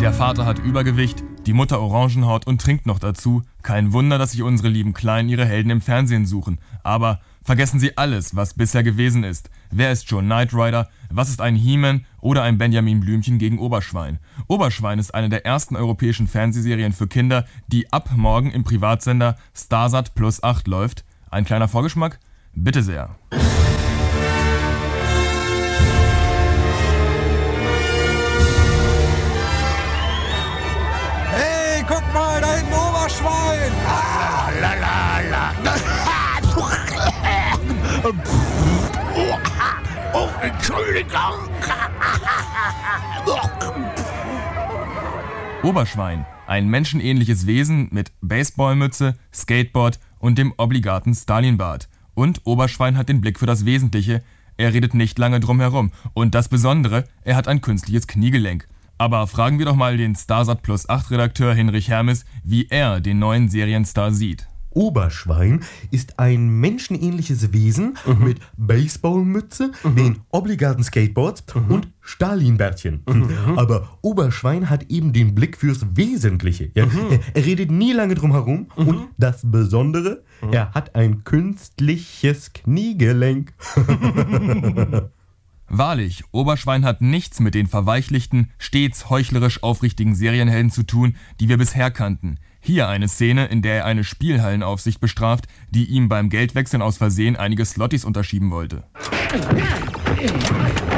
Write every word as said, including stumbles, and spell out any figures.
Der Vater hat Übergewicht, die Mutter Orangenhaut und trinkt noch dazu. Kein Wunder, dass sich unsere lieben Kleinen ihre Helden im Fernsehen suchen. Aber vergessen Sie alles, was bisher gewesen ist. Wer ist Joe Knight Rider? Was ist ein He-Man oder ein Benjamin Blümchen gegen Oberschwein? Oberschwein ist eine der ersten europäischen Fernsehserien für Kinder, die ab morgen im Privatsender Starsat Plus acht läuft. Ein kleiner Vorgeschmack? Bitte sehr. Hey, guck mal, da hinten Oberschwein! Ah, la, la, la. Oh, Entschuldigung. Oberschwein, ein menschenähnliches Wesen mit Baseballmütze, Skateboard und dem obligaten Stalinbart. Und Oberschwein hat den Blick für das Wesentliche. Er redet nicht lange drum herum. Und das Besondere, er hat ein künstliches Kniegelenk. Aber fragen wir doch mal den Starsat Plus acht Redakteur Hinrich Hermes, wie er den neuen Serienstar sieht. Oberschwein ist ein menschenähnliches Wesen mhm. mit Baseballmütze, mhm. den obligaten Skateboards mhm. und Stalinbärtchen. Mhm. Aber Oberschwein hat eben den Blick fürs Wesentliche. Ja? Mhm. Er, er redet nie lange drum herum mhm. und das Besondere, mhm. er hat ein künstliches Kniegelenk. Wahrlich, Oberschwein hat nichts mit den verweichlichten, stets heuchlerisch aufrichtigen Serienhelden zu tun, die wir bisher kannten. Hier eine Szene, in der er eine Spielhallenaufsicht bestraft, die ihm beim Geldwechseln aus Versehen einige Slotties unterschieben wollte.